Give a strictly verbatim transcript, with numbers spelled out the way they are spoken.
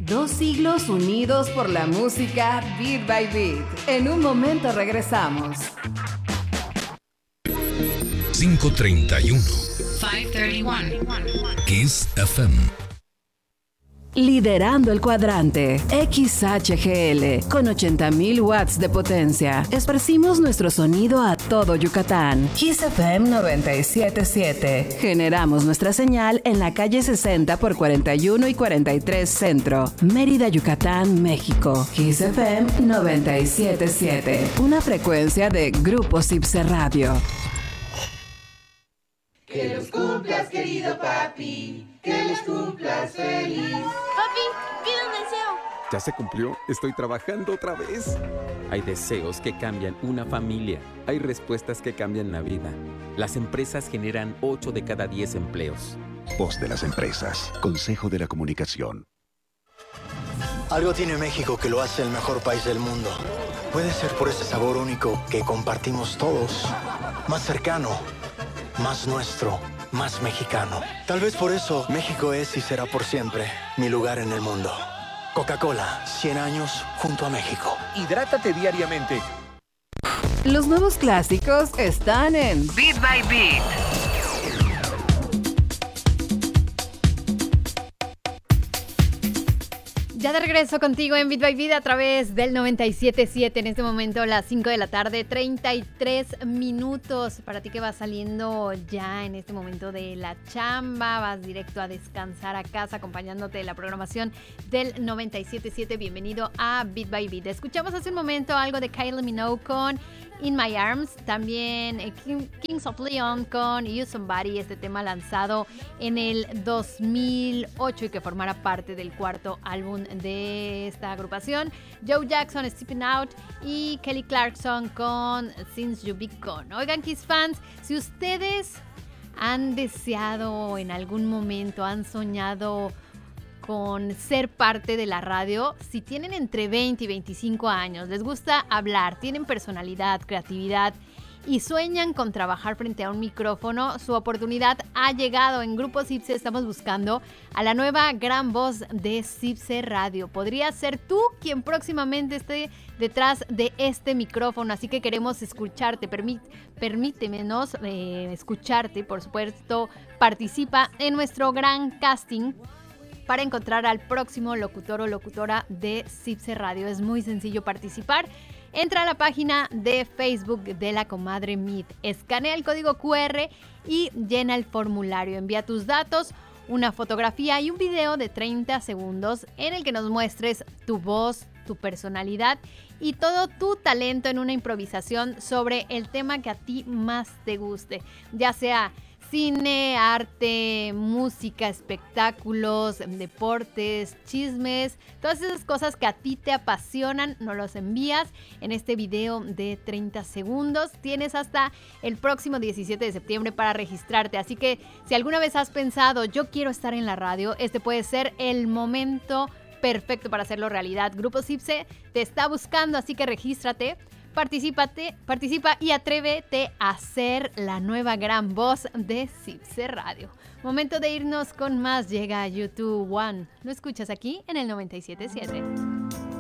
Dos siglos unidos por la música Beat by Beat. En un momento regresamos. cinco treinta y uno. cinco treinta y uno. Kiss F M. Liderando el cuadrante, X H G L, con ochenta mil watts de potencia. Esparcimos nuestro sonido a todo Yucatán. Kiss F M noventa y siete punto siete. Generamos nuestra señal en la calle sesenta por cuarenta y uno y cuarenta y tres Centro, Mérida, Yucatán, México. Kiss F M noventa y siete punto siete. Una frecuencia de Grupo Cipse Radio. Que los cumplas, querido papi. Que los cumplas feliz. Papi, pide un deseo. ¿Ya se cumplió? Estoy trabajando otra vez. Hay deseos que cambian una familia. Hay respuestas que cambian la vida. Las empresas generan ocho de cada diez empleos. Voz de las empresas. Consejo de la Comunicación. Algo tiene México que lo hace el mejor país del mundo. Puede ser por ese sabor único que compartimos todos. Más cercano, más nuestro, más mexicano. Tal vez por eso México es y será por siempre mi lugar en el mundo. Coca-Cola, cien años junto a México. Hidrátate diariamente. Los nuevos clásicos están en Beat by Beat. Ya de regreso contigo en Beat by Beat a través del noventa y siete punto siete. En este momento las cinco de la tarde, treinta y tres minutos. Para ti que vas saliendo ya en este momento de la chamba, vas directo a descansar a casa acompañándote de la programación del noventa y siete punto siete. Bienvenido a Beat by Beat. Escuchamos hace un momento algo de Kylie Minogue con In My Arms, también eh, King, Kings of Leon con You Somebody, este tema lanzado en el dos mil ocho y que formará parte del cuarto álbum de esta agrupación. Joe Jackson, Stepping Out y Kelly Clarkson con Since You Be Gone. Oigan, Kiss fans, si ustedes han deseado en algún momento, han soñado con ser parte de la radio, si tienen entre veinte y veinticinco años, les gusta hablar, tienen personalidad, creatividad y sueñan con trabajar frente a un micrófono, su oportunidad ha llegado. En Grupo Cipse estamos buscando a la nueva gran voz de Cipse Radio. Podría ser tú quien próximamente esté detrás de este micrófono, así que queremos escucharte. Permí- permítemenos eh, escucharte, por supuesto, participa en nuestro gran casting para encontrar al próximo locutor o locutora de Cipse Radio. Es muy sencillo participar. Entra a la página de Facebook de la Comadre Meet, escanea el código cu erre y llena el formulario. Envía tus datos, una fotografía y un video de treinta segundos en el que nos muestres tu voz, tu personalidad y todo tu talento en una improvisación sobre el tema que a ti más te guste, ya sea cine, arte, música, espectáculos, deportes, chismes, todas esas cosas que a ti te apasionan, nos los envías en este video de treinta segundos. Tienes hasta el próximo diecisiete de septiembre para registrarte, así que si alguna vez has pensado, yo quiero estar en la radio, este puede ser el momento perfecto para hacerlo realidad. Grupo Cipse te está buscando, así que regístrate. Particípate, participa y atrévete a ser la nueva gran voz de Cipse Radio. Momento de irnos con más. Llega YouTube One. Lo escuchas aquí en el noventa y siete punto siete.